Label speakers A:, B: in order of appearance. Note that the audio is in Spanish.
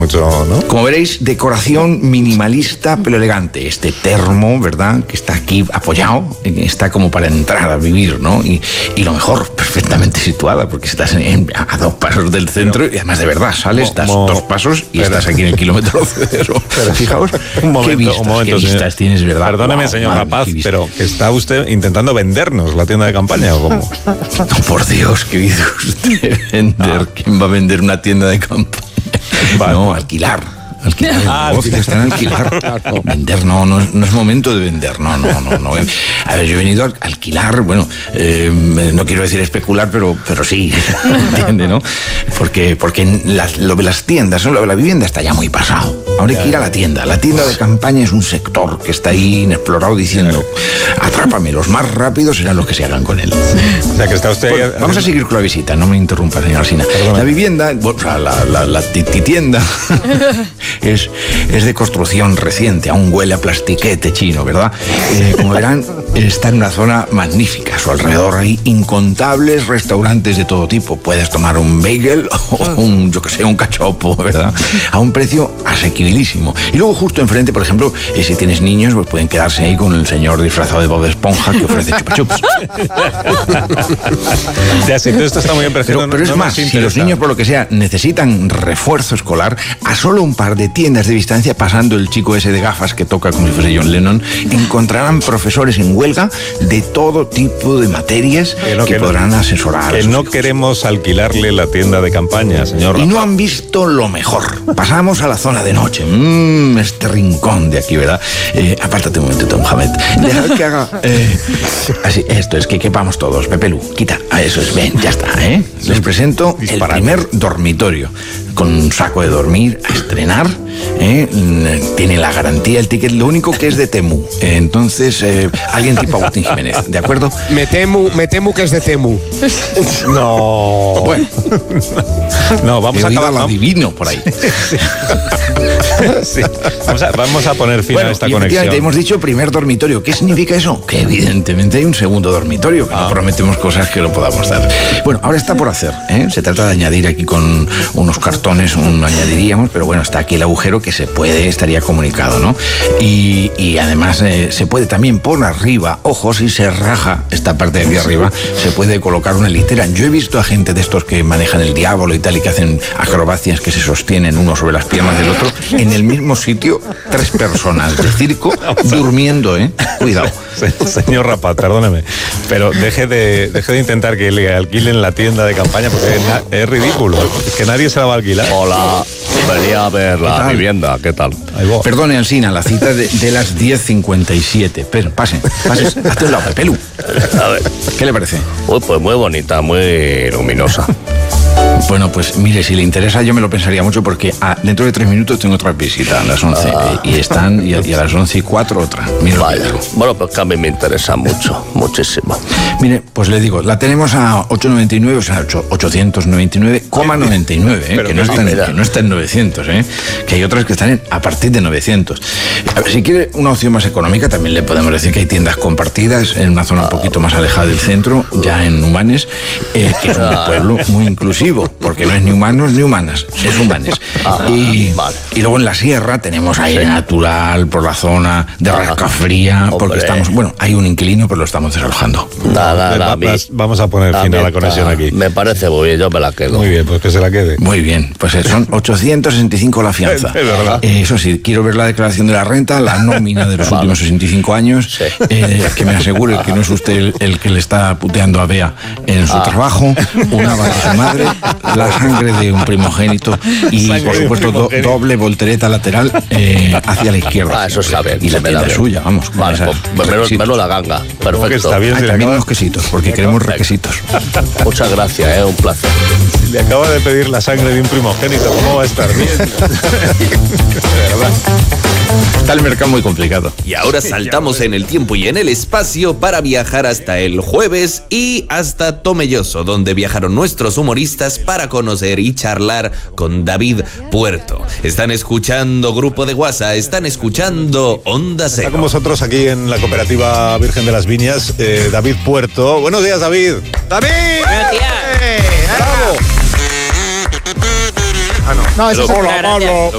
A: mucho, ¿no?
B: Como veréis, decoración minimalista pero elegante. Este termo, ¿verdad?, que está aquí apoyado, está como para entrar a vivir, ¿no? Y lo mejor, perfectamente situada, porque estás a 2 pasos del centro y además de verdad sales, das 2 pasos y estás aquí en el kilómetro 0. Pero fijaos, qué vistas tienes, ¿verdad?
A: Perdóneme, señor Rapaz, pero ¿está usted intentando vendernos la tienda de campaña o cómo?
B: No, por Dios, ¿qué dice usted? ¿Vender? ¿Quién va a vender una tienda de campaña? Vale. No, alquilar. Alquilar, está en alquilar. No, vender no es momento de vender, no. A ver, yo he venido a alquilar, bueno, no quiero decir especular, pero sí, ¿entiende, no? Porque lo de las tiendas, lo de la vivienda está ya muy pasado. Ahora hay que ir a la tienda. La tienda de campaña es un sector que está ahí inexplorado diciendo, atrápame, los más rápidos serán los que se hagan con él.
A: O sea, que está usted...
B: Bueno, vamos a seguir con la visita, no me interrumpa, señor Alsina. La vivienda, la tienda... Es de construcción reciente, aún huele a plastiquete chino, ¿verdad? Como verán, está en una zona magnífica. A su alrededor hay incontables restaurantes de todo tipo. Puedes tomar un bagel o un cachopo, ¿verdad? A un precio asequibilísimo. Y luego justo enfrente, por ejemplo, si tienes niños, pues pueden quedarse ahí con el señor disfrazado de Bob Esponja que ofrece chupa chups.
A: Ya sé, esto está muy bien,
B: pero es más, si los niños, por lo que sea, necesitan refuerzo escolar, a solo un par de tiendas de distancia, pasando el chico ese de gafas que toca como si fuese John Lennon, encontrarán profesores en huelga de todo tipo de materias que podrán asesorar.
A: Que no queremos alquilarle la tienda de campaña, señor.
B: Y no han visto lo mejor. Pasamos a la zona de noche. Este rincón de aquí, ¿verdad? Apártate un momentito, Mohamed. Dejad que haga... así, esto es que quepamos todos. Pepelu, quita. Eso es, ven, ya está, ¿eh? Les presento el primer dormitorio. Con un saco de dormir a estrenar, tiene la garantía, el ticket, lo único que es de Temu. Entonces, alguien tipo Agustín Jiménez, ¿de acuerdo?
C: Me temo que es de Temu.
A: No.
B: Bueno.
A: No, vamos a acabar.
B: Lo adivino por ahí.
A: Sí. Vamos a poner fin a esta conexión.
B: Hemos dicho primer dormitorio. ¿Qué significa eso? Que evidentemente hay un segundo dormitorio, que no prometemos cosas que no podamos dar. Bueno, ahora está por hacer, Se trata de añadir aquí con unos cartones, añadiríamos, pero bueno, está aquí el agujero que estaría comunicado, ¿no? Y además se puede también por arriba, ojo, si se raja esta parte de aquí arriba, se puede colocar una litera. Yo he visto a gente de estos que manejan el diablo y tal, y que hacen acrobacias que se sostienen uno sobre las piernas del otro, en el mismo sitio, 3 personas de circo durmiendo, Cuidado.
A: Señor Rapaz, perdóneme, pero deje de intentar que le alquilen la tienda de campaña, porque es ridículo, es que nadie se la va a alquilar.
D: Hola, venía a ver la vivienda, ¿qué tal?
B: Perdone, Alsina, la cita de las 10:57. Pero pase, hazte un lado, Pepelu.
D: A ver.
B: ¿Qué le parece?
D: Pues muy bonita, muy luminosa.
B: Bueno, pues mire, si le interesa yo me lo pensaría mucho, porque dentro de 3 minutos tengo otra visita a las 11 y a las 11:04 otra. Mira.
D: Vaya. Bueno, pues que a mí me interesa mucho, muchísimo.
B: Mire, pues le digo, la tenemos a 8,99, o sea, 899,99, que no está en 900, que hay otras que están a partir de 900. A ver, si quiere una opción más económica, también le podemos decir que hay tiendas compartidas en una zona un poquito más alejada del centro, ya en Humanes, que es un pueblo muy inclusivo, porque no es ni humanos ni humanas, es Humanes. Y luego en la sierra tenemos aire natural por la zona de Rascafría, porque hay un inquilino, pero lo estamos desalojando.
A: Vamos a poner fin a la conexión aquí.
D: Me parece muy bien, yo me la quedo.
A: Muy bien, pues que se la quede.
B: Muy bien, pues son 865 la fianza.
A: Es verdad.
B: Eso sí, quiero ver la declaración de la renta, la nómina de los últimos 65 años, que me asegure que no es usted el que le está puteando a Bea en su trabajo, una vara de madre, la sangre de un primogénito y, por supuesto, doble voltereta lateral hacia la izquierda.
D: Eso está bien.
B: Y la tienda suya, vamos.
D: Vale, menos la ganga. Perfecto.
A: Está bien,
B: también los quesitos, porque queremos requisitos.
D: Muchas gracias, un placer.
A: Le acaba de pedir la sangre de un primogénito, ¿cómo va a estar bien? De verdad.
B: Está el mercado muy complicado.
E: Y ahora saltamos en el tiempo y en el espacio para viajar hasta el jueves y hasta Tomelloso, donde viajaron nuestros humoristas para conocer y charlar con David Puerto. Están escuchando Grupo de WhatsApp, están escuchando Onda Cero.
A: Está con vosotros aquí en la Cooperativa Virgen de las Viñas, David Puerto. Buenos días, David. ¡David!
F: ¡Buenos días!
A: ¡Bravo!
C: No, eso es
F: Hola, Pablo.